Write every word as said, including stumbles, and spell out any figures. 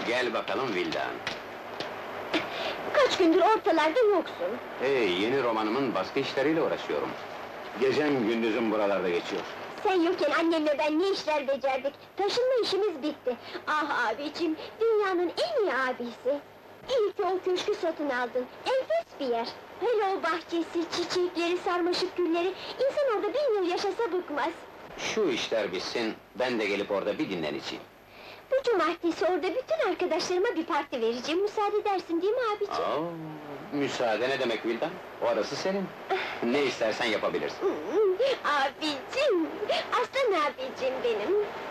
Gel bakalım Vildan. Kaç gündür ortalarda yoksun. Hey, yeni romanımın baskı işleriyle uğraşıyorum. Gecem gündüzüm buralarda geçiyor. Sen yokken annemle ben ne işler becerdik. Taşınma işimiz bitti. Ah abicim, dünyanın en iyi abisi. İyi ki o köşkü satın aldın. Enfes bir yer. Hele o bahçesi, çiçekleri, sarmaşık gülleri... ...İnsan orada bin yıl yaşasa bıkmaz. Şu işler bitsin, ben de gelip orada bir dinleneceğim. Bu cumartesi orada bütün arkadaşlarıma bir parti vereceğim. Müsaade edersin değil mi abicim? Aa, müsaade ne demek Vildan? Orası senin. Ne istersen yapabilirsin. Hmm, abicim! Aslan abicim benim!